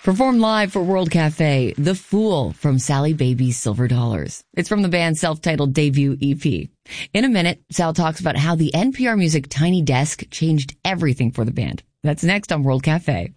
Performed live for World Cafe, The Fool from Sally Baby's Silver Dollars. It's from the band's self-titled debut EP. In a minute, Sal talks about how the NPR Music Tiny Desk changed everything for the band. That's next on World Cafe.